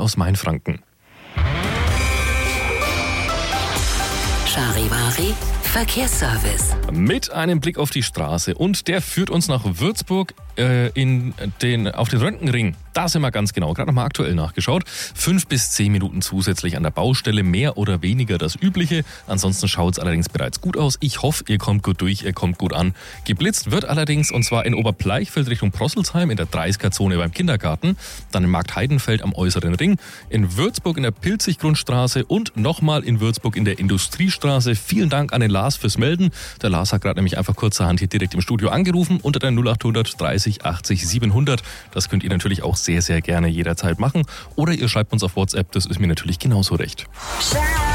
aus Mainfranken. Charivari Verkehrsservice. Mit einem Blick auf die Straße und der führt uns nach Würzburg auf den Röntgenring. Da sind wir ganz genau, gerade nochmal aktuell nachgeschaut. 5 bis 10 Minuten zusätzlich an der Baustelle, mehr oder weniger das Übliche. Ansonsten schaut es allerdings bereits gut aus. Ich hoffe, ihr kommt gut durch, ihr kommt gut an. Geblitzt wird allerdings, und zwar in Oberbleichfeld Richtung Prosselsheim in der 30er-Zone beim Kindergarten, dann in Marktheidenfeld am Äußeren Ring, in Würzburg in der Pilziggrundstraße und nochmal in Würzburg in der Industriestraße. Vielen Dank an den Lars fürs Melden. Der Lars hat gerade nämlich einfach kurzerhand hier direkt im Studio angerufen unter der 0800 30 80 700. Das könnt ihr natürlich auch sehr, sehr gerne jederzeit machen. Oder ihr schreibt uns auf WhatsApp, das ist mir natürlich genauso recht.